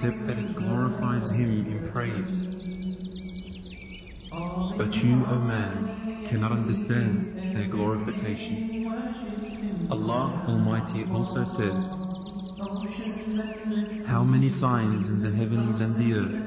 except that it glorifies Him in praise. But you, O man, cannot understand their glorification. Allah Almighty also says, "How many signs in the heavens and the earth